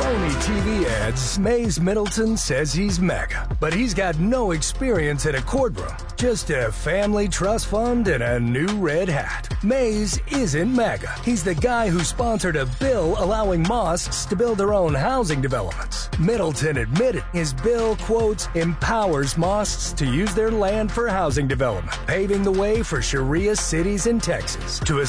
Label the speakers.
Speaker 1: phony TV ads, Mays Middleton says he's MAGA, but he's got no experience in a courtroom, just a family trust fund and a new red hat. Mays isn't MAGA. He's the guy who sponsored a bill allowing mosques to build their own housing developments. Middleton admitted his bill, quote, empowers mosques to use their land for housing development, paving the way for Sharia cities in Texas to